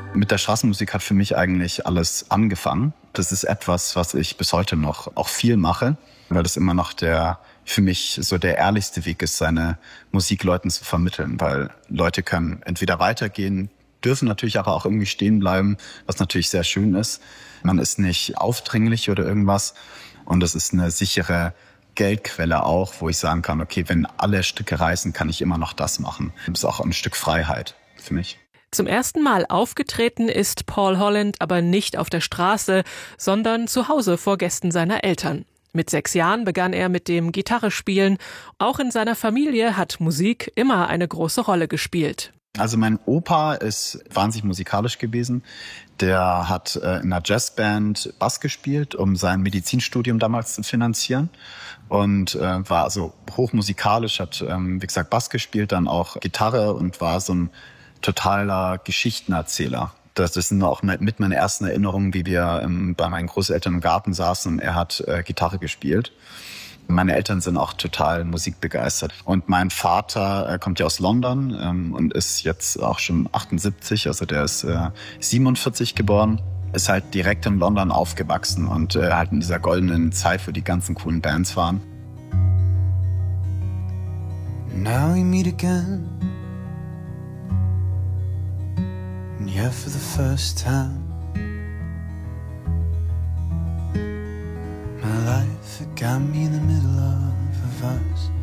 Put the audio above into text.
Mit der Straßenmusik hat für mich eigentlich alles angefangen. Das ist etwas, was ich bis heute noch auch viel mache, weil das immer noch für mich so der ehrlichste Weg ist, seine Musik Leuten zu vermitteln, weil Leute können entweder weitergehen, dürfen natürlich aber auch irgendwie stehen bleiben, was natürlich sehr schön ist. Man ist nicht aufdringlich oder irgendwas und es ist eine sichere Geldquelle auch, wo ich sagen kann, okay, wenn alle Stücke reißen, kann ich immer noch das machen. Das ist auch ein Stück Freiheit für mich. Zum ersten Mal aufgetreten ist Paul Holland aber nicht auf der Straße, sondern zu Hause vor Gästen seiner Eltern. Mit 6 Jahren begann er mit dem Gitarrespielen. Auch in seiner Familie hat Musik immer eine große Rolle gespielt. Also mein Opa ist wahnsinnig musikalisch gewesen. Der hat in einer Jazzband Bass gespielt, um sein Medizinstudium damals zu finanzieren. Und war also hochmusikalisch, hat, wie gesagt, Bass gespielt, dann auch Gitarre und war so ein totaler Geschichtenerzähler. Das sind auch mit meinen ersten Erinnerungen, wie wir bei meinen Großeltern im Garten saßen und er hat Gitarre gespielt. Meine Eltern sind auch total musikbegeistert. Und mein Vater kommt ja aus London und ist jetzt auch schon 78, also der ist 47 geboren. Ist halt direkt in London aufgewachsen und halt in dieser goldenen Zeit, wo die ganzen coolen Bands waren. Now we meet again. Yeah, for the first time. My life, it got me in the middle of a verse.